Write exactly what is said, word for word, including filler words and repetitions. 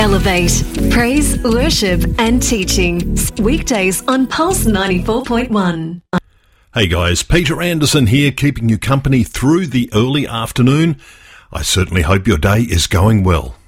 Elevate. Praise, worship and teaching. Weekdays on Pulse ninety-four point one. Hey guys, Peter Anderson here, keeping you company through the early afternoon. I certainly hope your day is going well.